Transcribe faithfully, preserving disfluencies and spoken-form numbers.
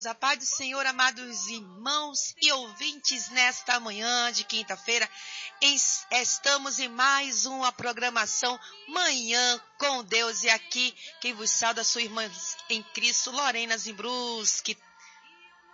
A paz do Senhor, amados irmãos e ouvintes, nesta manhã de quinta-feira, estamos em mais uma programação Manhã com Deus. E aqui, quem vos sauda, sua irmã em Cristo, Lorena Zimbrus. Que